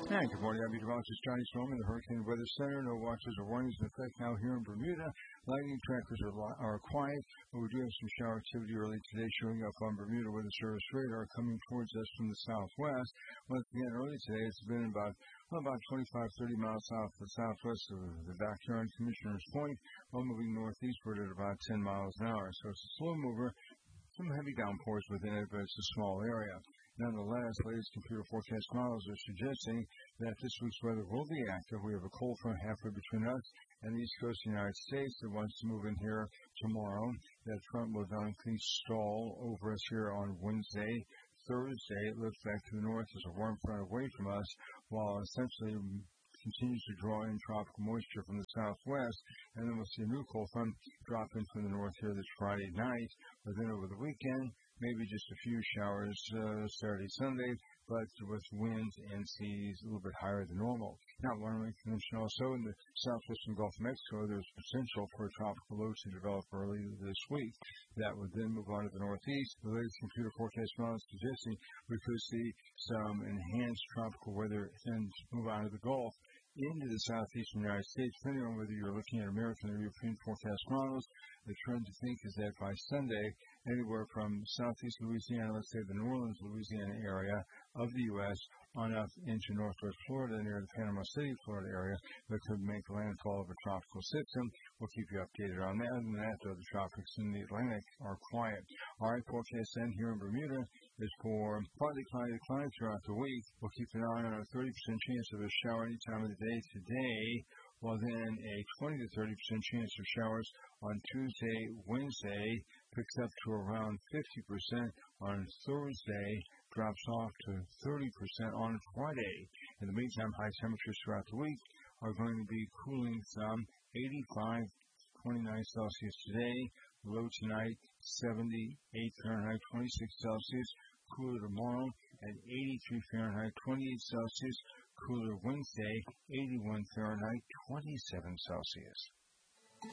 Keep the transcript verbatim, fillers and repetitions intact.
Hi, good morning. I'm meteorologist Johnny Storm in the Hurricane Weather Center. No watches or warnings in effect now here in Bermuda. Lightning trackers are, li- are quiet, but we do have some shower activity early today showing up on Bermuda Weather Service radar coming towards us from the southwest. Once again, early today it's been about well, about twenty-five, thirty miles south to the southwest of the backyard Commissioner's Point, while moving northeastward at about ten miles an hour. So it's a slow mover. Some heavy downpours within it, but it's a small area. Nonetheless, latest computer forecast models are suggesting that this week's weather will be active. We have a cold front halfway between us and the east coast of the United States that wants to move in here tomorrow. That front will eventually stall over us here on Wednesday. Thursday, it lifts back to the north as a warm front away from us, while essentially continues to draw in tropical moisture from the southwest, and then we'll see a new cold front drop in from the north here this Friday night. But then over the weekend, maybe just a few showers uh, Saturday, Sunday, but with winds and seas a little bit higher than normal. Now, I want to make mention also in the southwestern Gulf of Mexico, there's potential for a tropical low to develop early this week. That would then move on to the northeast. The latest computer forecast models suggesting we could see some enhanced tropical weather and move out of the Gulf into the southeastern United States, depending on whether you're looking at American or European forecast models. The trend to think is that by Sunday, anywhere from southeast Louisiana, let's say the New Orleans, Louisiana area of the U S on up into northwest Florida near the Panama City, Florida area, that could make landfall of a tropical system. We'll keep you updated on that. And that, though, the tropics in the Atlantic are quiet. All right, forecast then here in Bermuda is for partly cloudy to cloudy throughout the week. We'll keep an eye on a thirty percent chance of a shower any time of the day today, while then a twenty to thirty percent chance of showers on Tuesday, Wednesday, picks up to around fifty percent on Thursday, drops off to thirty percent on Friday. In the meantime, high temperatures throughout the week are going to be cooling some eighty-five, twenty-nine Celsius today, low tonight, seventy-eight Fahrenheit, twenty-six Celsius, cooler tomorrow at eighty-three Fahrenheit, twenty-eight Celsius, cooler Wednesday, eighty-one Fahrenheit, twenty-seven Celsius.